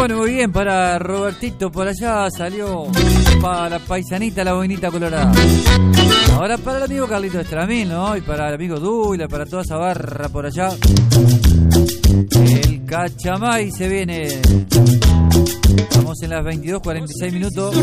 Bueno, muy bien, para Robertito por allá salió, para la paisanita, la boinita colorada. Ahora para el amigo Carlito Estramil, ¿no? Y para el amigo Dula, para toda esa barra por allá. El Cachamay se viene. Estamos en las 22:46 minutos.